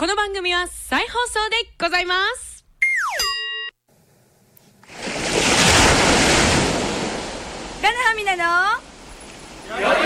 この番組は再放送でございます。 ガナハミナの